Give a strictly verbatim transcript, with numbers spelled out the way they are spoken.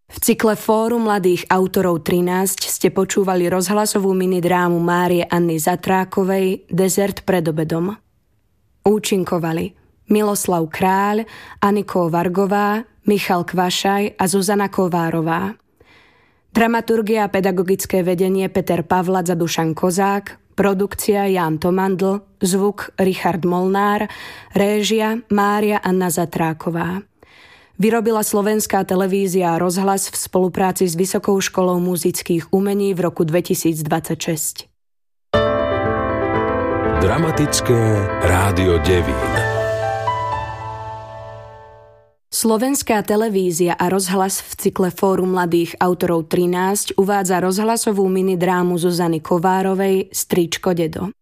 V cykle Fórum mladých autorov trinásť ste počúvali rozhlasovú minidrámu Márie Anny Zatrákovej Dezert pred obedom. Účinkovali Miloslav Kráľ, Aniko Vargová, Michal Kvašaj a Zuzana Kovárová. Dramaturgia a pedagogické vedenie Peter Pavlac a Dušan Kozák, produkcia Ján Tomandl, zvuk Richard Molnár, réžia Mária Anna Zatráková. Vyrobila Slovenská televízia a rozhlas v spolupráci s Vysokou školou muzických umení v roku dvetisícdvadsaťšesť. Dramatické rádio Devín. Slovenská televízia a rozhlas v cykle Fórum mladých autorov trinásť uvádza rozhlasovú minidrámu Zuzany Kovárovej Strýčko dedo.